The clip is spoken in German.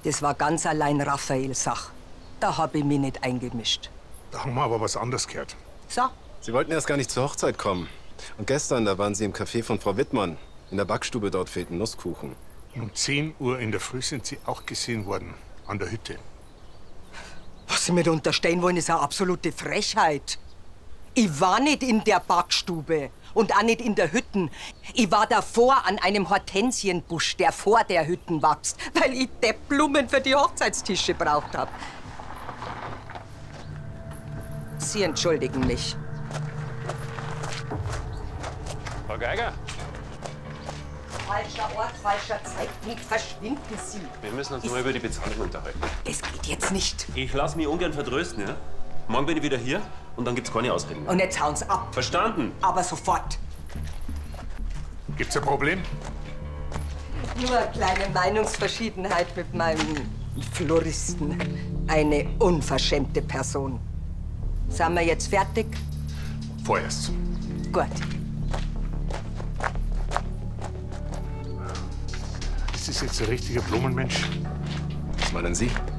Das war ganz allein Raphaels Sache. Da habe ich mich nicht eingemischt. Da haben wir aber was anderes gehört. So, Sie wollten erst gar nicht zur Hochzeit kommen. Und gestern, da waren Sie im Café von Frau Wittmann. In der Backstube dort fehlten Nusskuchen. Um 10 Uhr in der Früh sind Sie auch gesehen worden, an der Hütte. was Sie mir da unterstellen wollen, ist eine absolute Frechheit. Ich war nicht in der Backstube und auch nicht in der Hütten. Ich war davor an einem Hortensienbusch, der vor der Hütten wächst, weil ich die Blumen für die Hochzeitstische braucht hab. Sie entschuldigen mich. Frau Geiger, Falscher Ort, falscher Zeitpunkt, verschwinden Sie. wir müssen uns mal über die Bezahlung unterhalten. Es geht jetzt nicht. Ich lasse mich ungern vertrösten, ja? Morgen bin ich wieder hier und dann gibt's keine Ausreden mehr. Und jetzt hauen Sie ab. Verstanden? Aber sofort. Gibt's ein Problem? Nur eine kleine Meinungsverschiedenheit mit meinem Floristen. Eine unverschämte Person. Sind wir jetzt fertig? Vorerst. Gut. Ist das jetzt ein richtiger Blumenmensch? Was meinen Sie?